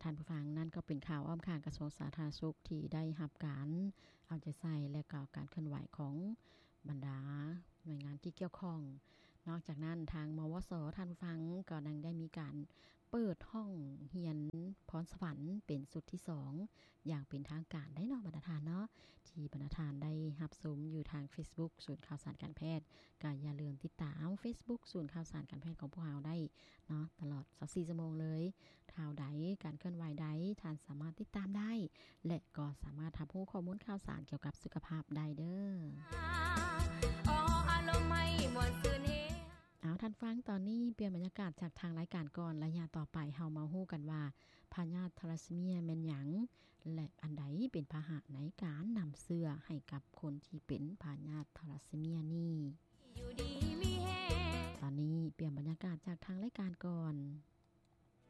ท่านผู้ฟังนั่นก็เป็นข่าวอ้อมข้างกระทรวงสาธารณสุขที่ได้รับการเอาใจใส่และก็การเคลื่อนไหวของบรรดาหน่วยงานที่เกี่ยวข้องนอกจากนั้นทางมวสท่านผู้ฟังก็ได้มีการเปิดห้องเรียนพรสวรรค์เป็นสุดที่2อย่างเป็นทางการได้เนาะบรรดาทานเนาะที่บรรดาทานได้รับชมอยู่ทาง Facebook ศูนย์ข่าวสารการแพทย์ก็อย่าลืมติดตาม Facebook ศูนย์ข่าวสารการแพทย์ของพวกเราได้เนาะตลอด24ชั่วโมงเลยข่าวใดการเคลื่อนไหวใดท่านสามารถติดตามได้และก็สามารถรับรู้ข้อมูลข่าวสารเกี่ยวกับสุขภาพได้เด้อเอาท่านฟังตอนนี้เปลี่ยนบรรยากาศจากทางรายการก่อนระยะต่อไปเฮามาฮู้กันว่าพยาธิทาลัสซีเมียแม่นหยังและอันใดเป็นพาหะในการนำเชื้อให้กับคนที่เป็นพยาธิทาลัสซีเมียนี่ตอนนี้เปลี่ยนบรรยากาศจากทางรายการก่อน